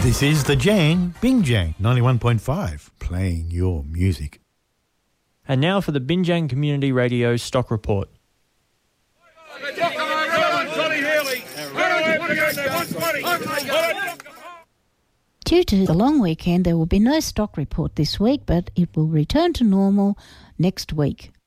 This is the Jang, Binjang 91.5, playing your music. And now for the Binjang Community Radio Stock Report. Due to the long weekend, there will be no stock report this week, but it will return to normal next week.